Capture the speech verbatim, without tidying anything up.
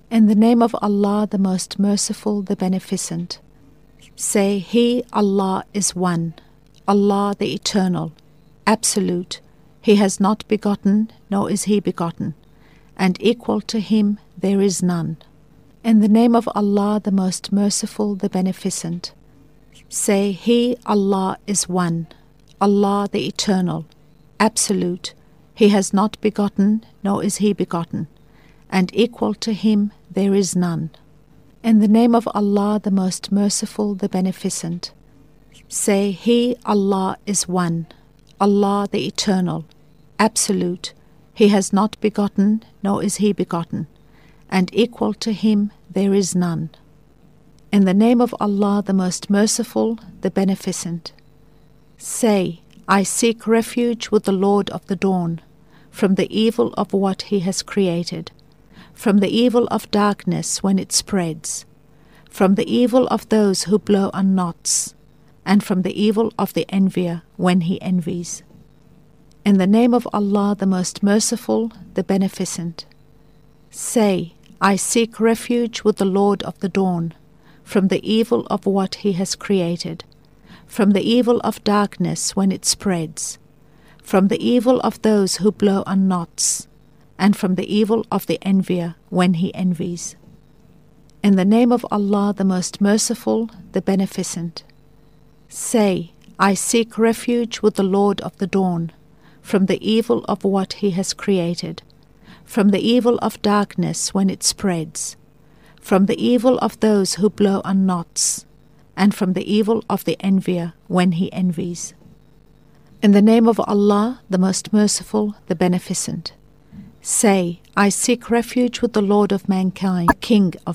In the name of Allah, the most merciful, the beneficent. Say, He, Allah, is one, Allah the Eternal, Absolute. He has not begotten, nor is He begotten, and equal to Him there is none. In the name of Allah, the most merciful, the beneficent. Say, He, Allah, is one, Allah the Eternal, Absolute. He has not begotten, nor is He begotten, and equal to Him there is none. In the name of Allah, the most merciful, the beneficent. Say, He, Allah, is one, Allah the Eternal, Absolute. He has not begotten, nor is He begotten, and equal to Him there is none. In the name of Allah, the most merciful, the beneficent. Say, I seek refuge with the Lord of the dawn, from the evil of what He has created, from the evil of darkness when it spreads, from the evil of those who blow on knots, and from the evil of the envier when he envies. In the name of Allah, the most merciful, the beneficent. Say, I seek refuge with the Lord of the dawn, from the evil of what He has created, from the evil of darkness when it spreads, from the evil of those who blow on knots, and from the evil of the envier when he envies. In the name of Allah, the most merciful, the beneficent. Say, I seek refuge with the Lord of the dawn, from the evil of what He has created, from the evil of darkness when it spreads, from the evil of those who blow on knots, and from the evil of the envier when he envies. In the name of Allah, the most merciful, the beneficent. Say, I seek refuge with the Lord of mankind, King of